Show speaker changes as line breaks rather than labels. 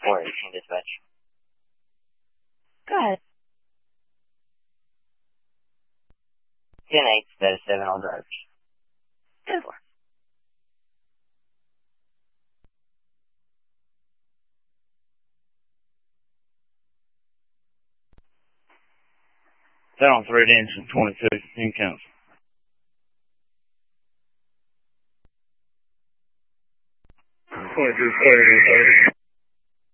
418 dispatch.
Go ahead.
10-8, status 7, all drivers.
10-4.
Set on 3 engine 22 in council.
Clear.